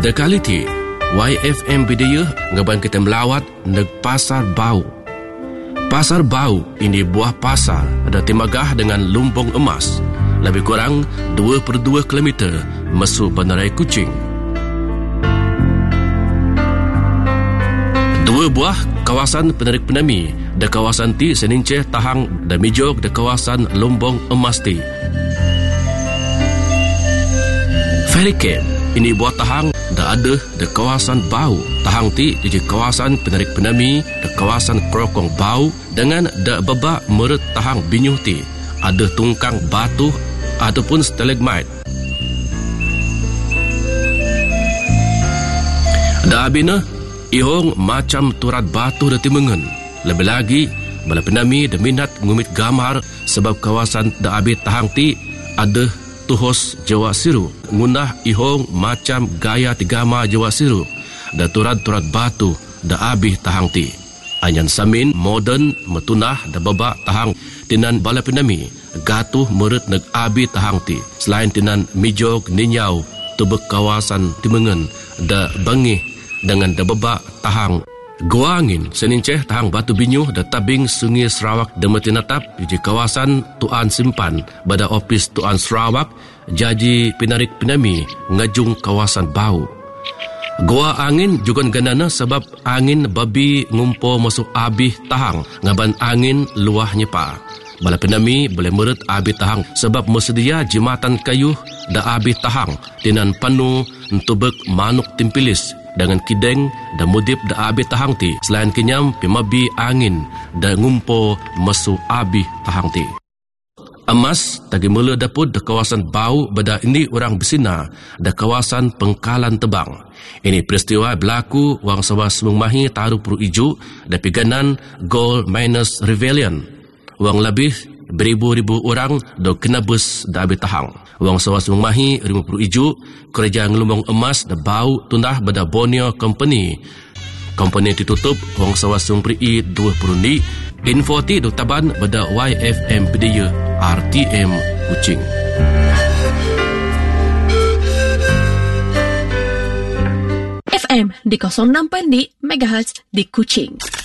Dekali ti YFM Bidayuh ngaban kita melawat neg Pasar Bau. Pasar Bau ini buah pasar ada timagah dengan lumbung emas, lebih kurang 2/2 km masuk Bandaraya Kuching. Dua buah kawasan penarik penami da kawasan ti seninceh tahang da mijog da kawasan lumbung emas ti. Ferry ini buah tahang da ada da kawasan Bau. Tahang ti di kawasan penarik penami da kawasan Krokong Bau dengan da bebak meret tahang binyuh ti ada tungkang batu ataupun stalagmite. Da abina ihong macam turat batu da timengen. Lebih lagi bala penami da minat ngumit gamar sebab kawasan da abi tahang ti ada tuhos Jawa Siru. Ngunah ihong macam gaya tigama Jawa Siru da turat-turat batu da abi tahang ti. Anyan samin modern metunah da babak tahang tinan bala penami gatuh meret neg abi tahang ti. Selain tinan mijog ninyau tubek kawasan timengen da bangih dengan da babak tahang Gua Angin seninceh tahang Batu Binyuh da tabing Sungai Sarawak demetinatap di kawasan Tuan Simpan pada ofis Tuan Sarawak jaji pinarik penami ngajung kawasan Bau. Gua Angin juga ganana sebab angin babi ngumpo masuk abih tahang ngaban angin luah nyepa. Bala penami boleh meret abih tahang sebab mesedia jematan kayu da abih tahang tinan panu entubek manuk timpilis dengan kideng dan mudip da abih tahang ti. Selain kenyam pimabi angin dan ngumpo masuk abih tahang ti. Emas tagi mula dapur da kawasan Bau beda ini orang besina da kawasan Pengkalan Tebang. Ini peristiwa berlaku wang sawa semung mahi taruh puru ijo da piganan Gold Miners Rebellion. Wang lebih beribu-ribu orang do kena bus da abih tahang. Wang sawa semung mahi 50 ijo kerja ngelumbung emas da Bau tundah beda Borneo Company. Company ditutup wang sawa semung pri 20 ni. Info ti do taban beda YFM Bidayuh RTM Kuching. FM di 06.6 MHz di Kuching.